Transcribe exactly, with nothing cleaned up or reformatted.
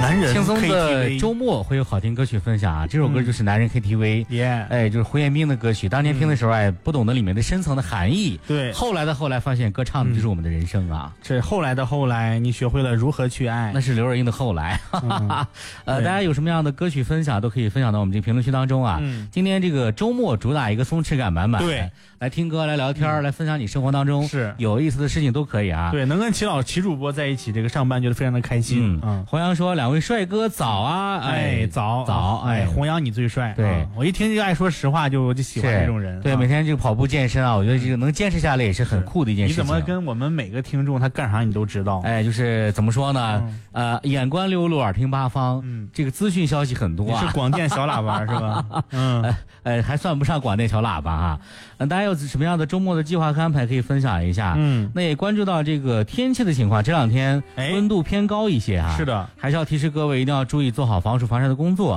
男人轻松 K T 的 V 周末会有好听歌曲分享啊，这首歌就是男人 K T V， 耶、 嗯，哎，就是胡彦斌的歌曲。当年听的时候，哎，不懂得里面的深层的含义。 对， 后来的后来发现，歌唱的就是我们的人生啊。 嗯、这后来的后来，你学会了如何去爱， 那是刘若英的后来。嗯、呃，大家有什么样的歌曲分享，都可以分享到我们这个评论区当中啊。嗯，今天这个周末主打一个松弛感满满， 对， 来听歌，来聊天、嗯，来分享你生活当中是有意思的事情都可以啊。 对，能跟齐老齐主播在一起，这个上班觉得非常的开心。 嗯嗯，弘扬说两位帅哥早啊， 哎早早， 哎弘扬你最帅。 对、 啊、我一听就爱说实话，就我就喜欢这种人。 对、 啊， 每天这个跑步健身啊，我觉得这个能坚持下来也是很酷的一件事情。 你怎么跟我们每个听众他干啥你都知道？ 哎，就是怎么说呢？嗯、呃，眼观六路，耳听八方，嗯，这个资讯消息很多、啊。 你是广电小喇叭是吧？嗯， 呃，呃，还算不上广电小喇叭哈。嗯、呃，大家有什么样的周末的计划和安排可以分享一下？嗯，那也关注到这个天气的情况，这两天温度偏高一些啊。 是的， 还是要提示各位一定要注意做好防暑防晒的工作。